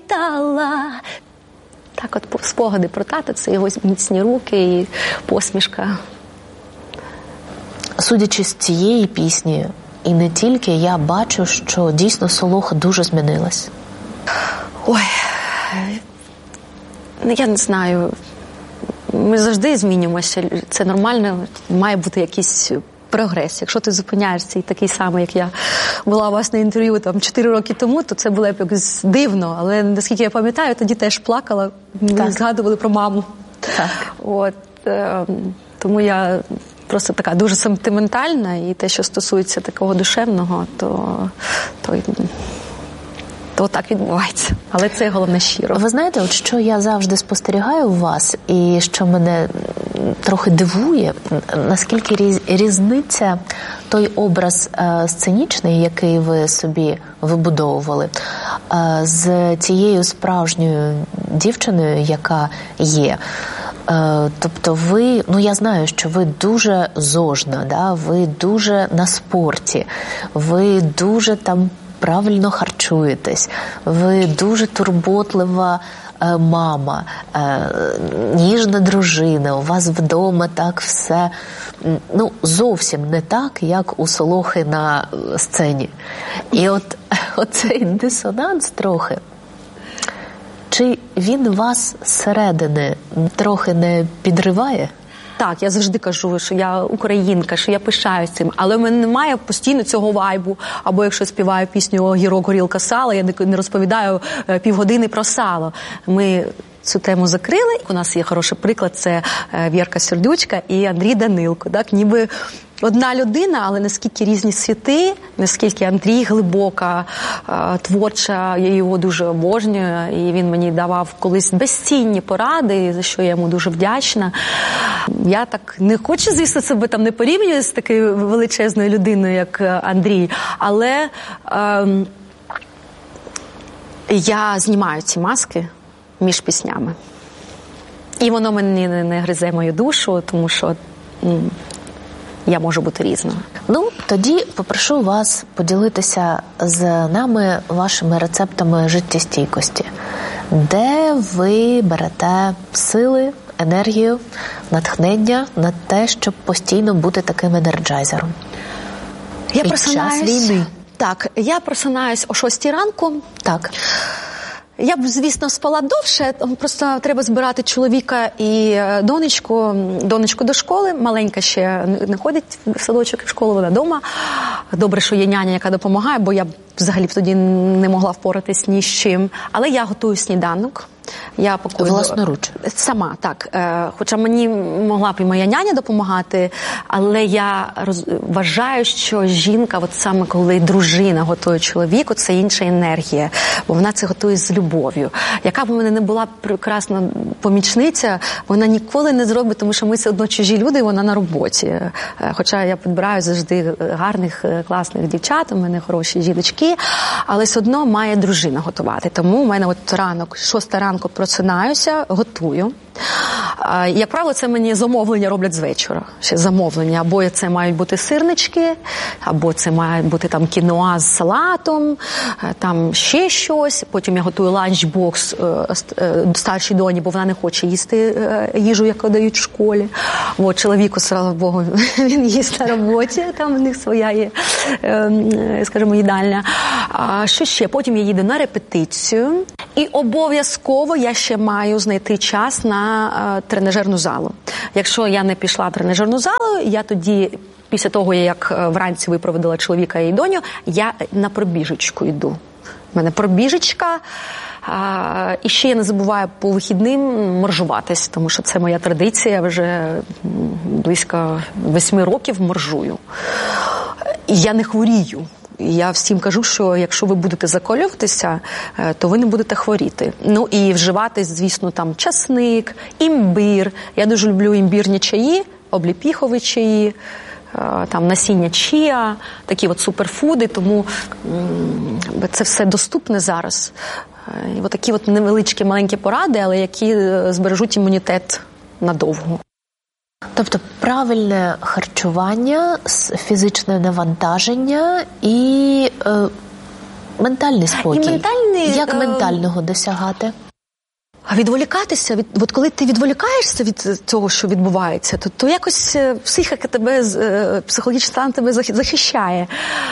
літала. Так от спогади про тата, це його міцні руки і посмішка. Судячи з цієї пісні, і не тільки, я бачу, що дійсно Солоха дуже змінилась. Ой, я не знаю. Ми завжди змінюємося. Це нормально, має бути якийсь прогрес. Якщо ти зупиняєшся і такий самий, як я була у вас на інтерв'ю 4 роки тому, то це було б якось дивно. Але наскільки я пам'ятаю, тоді теж плакала, ми згадували про маму. Так. От, тому я просто така дуже сентиментальна, і те, що стосується такого душевного, то так відбувається. Але це головне щиро. Ви знаєте, от що я завжди спостерігаю у вас, і що мене трохи дивує, наскільки різниця той образ сценічний, який ви собі вибудовували, з тією справжньою дівчиною, яка є. Тобто ви, я знаю, що ви дуже зожна, да? Ви дуже на спорті, ви дуже там правильно харчуєтесь, ви дуже турботлива мама, ніжна дружина, у вас вдома так все, зовсім не так, як у Солохи на сцені. І оцей дисонанс трохи, чи він вас зсередини трохи не підриває? Так, я завжди кажу, що я українка, що я пишаюсь цим, але в мене немає постійно цього вайбу. Або якщо співаю пісню «Огірок, горілка, сало», я не розповідаю півгодини про сало. Ми цю тему закрили. У нас є хороший приклад, це Вірка Сердючка і Андрій Данилко. Так, ніби одна людина, але наскільки різні світи, наскільки Андрій глибока, творча, я його дуже обожнюю, і він мені давав колись безцінні поради, за що я йому дуже вдячна. Я так не хочу, звісно, себе там не порівнюю з такою величезною людиною, як Андрій, але я знімаю ці маски між піснями. І воно мені не гризе мою душу, тому що я можу бути різною. Тоді попрошу вас поділитися з нами вашими рецептами життєстійкості. Де ви берете сили, енергію, натхнення на те, щоб постійно бути таким енерджайзером? Під час війни. Так, я просинаюсь о 6 ранку. Так. Я б, звісно, спала довше, просто треба збирати чоловіка і донечку до школи. Маленька ще не ходить в садочок і в школу, вона вдома. Добре, що є няня, яка допомагає, бо я б взагалі тоді не могла впоратись ні з чим. Але я готую сніданок. Я пакую власноруч? Сама, так. Хоча мені могла б і моя няня допомагати, але я вважаю, що жінка, от саме коли дружина готує чоловіку, це інша енергія, бо вона це готує з любов'ю. Яка б у мене не була прекрасна помічниця, вона ніколи не зробить, тому що ми все одно чужі люди, і вона на роботі. Хоча я підбираю завжди гарних, класних дівчат, у мене хороші жіночки, але все одно має дружина готувати. Тому у мене от ранок, 6 ранку просинаюся, готую. Як правило, це мені замовлення роблять з вечора. Ще замовлення. Або це мають бути сирнички, або це має бути там кіноа з салатом, там ще щось. Потім я готую ланчбокс старшій доні, бо вона не хоче їсти їжу, яку дають в школі. От, чоловіку, слава Богу, він їсть на роботі, там у них своя є, скажімо, їдальня. Що ще? Потім я їду на репетицію. І обов'язково я ще маю знайти час на тренажерну залу. Якщо я не пішла в тренажерну залу, я тоді, після того, як вранці випроводила чоловіка і доню, я на пробіжечку йду. У мене пробіжечка, і ще я не забуваю по вихідним моржуватись, тому що це моя традиція, вже близько 8 років моржую. І я не хворію. Я всім кажу, що якщо ви будете заколюватися, то ви не будете хворіти. Ну і вживати, звісно, там часник, імбир. Я дуже люблю імбірні чаї, обліпіхові чаї, там насіння чіа, такі от суперфуди, тому це все доступне зараз. І от такі от невеличкі маленькі поради, але які збережуть імунітет надовго. Тобто правильне харчування, фізичне навантаження і Ментальний спокій. І ментальний, як ментального досягати? А відволікатися, от коли ти відволікаєшся від того, що відбувається, то якось психіка тебе, психологічний стан тебе захищає.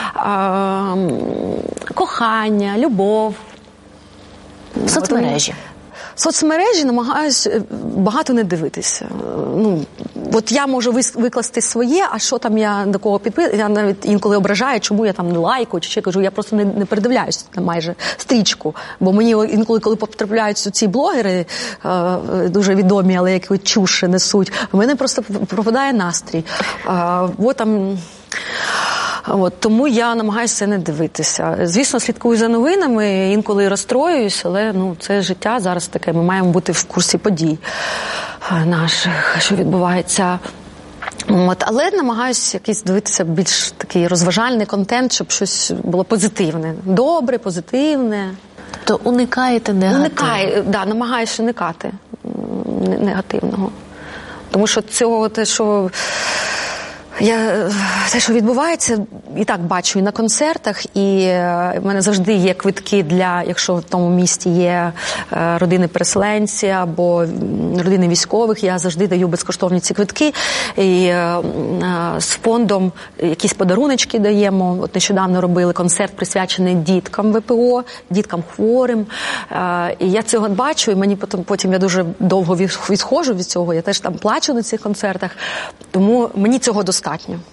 Кохання, любов. Соцмережі. Соцмережі намагаюсь багато не дивитися. От я можу викласти своє, а що там я до кого підписую, я навіть інколи ображаю, чому я там не лайкаю, чи ще кажу, я просто не передивляюсь майже стрічку. Бо мені інколи, коли потрапляються ці блогери, дуже відомі, але які чуш несуть, в мене просто пропадає настрій. Тому я намагаюся це не дивитися. Звісно, слідкую за новинами, інколи розстроююсь, але це життя зараз таке, ми маємо бути в курсі подій наших, що відбувається. Але намагаюся якийсь дивитися більш такий розважальний контент, щоб щось було позитивне. Добре, позитивне. То уникаєте негативу? Намагаюся уникати негативного. Тому що те, що відбувається, і так бачу і на концертах, і в мене завжди є квитки якщо в тому місті є родини переселенців або родини військових, я завжди даю безкоштовні ці квитки. І з фондом якісь подаруночки даємо. От нещодавно робили концерт, присвячений діткам ВПО, діткам хворим. І я цього бачу, і мені потім я дуже довго відходжу від цього, я теж там плачу на цих концертах, тому мені цього достатньо.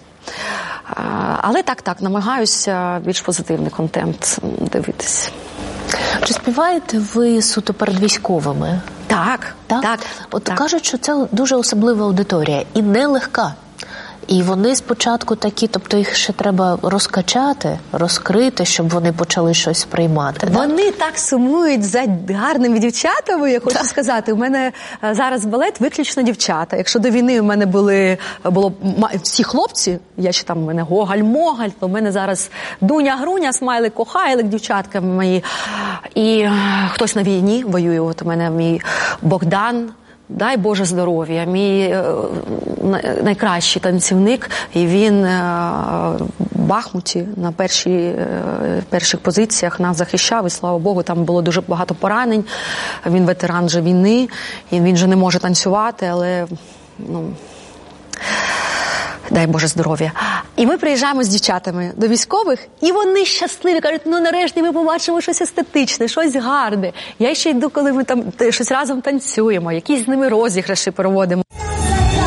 Але так, намагаюся більш позитивний контент дивитися. Чи співаєте ви суто перед військовими? Так. Кажуть, що це дуже особлива аудиторія і нелегка. І вони спочатку такі, тобто їх ще треба розкачати, розкрити, щоб вони почали щось приймати. Вони так сумують за гарними дівчатами, я хочу сказати. У мене зараз балет виключно дівчата. Якщо до війни у мене було всі хлопці, я ще там у мене Гогаль-Могаль, то у мене зараз Дуня-Груня, Смайлик, Кохайлик, дівчатка мої. І хтось на війні воює, от у мене мій Богдан, дай Боже здоров'я, мій найкращий танцівник, і він в Бахмуті на перших позиціях нас захищав, і слава Богу, там було дуже багато поранень, він ветеран вже війни, і він вже не може танцювати, але дай Боже здоров'я. І ми приїжджаємо з дівчатами до військових, і вони щасливі, кажуть, нарешті ми побачимо щось естетичне, щось гарне. Я ще йду, коли ми там щось разом танцюємо, якісь з ними розіграші проводимо.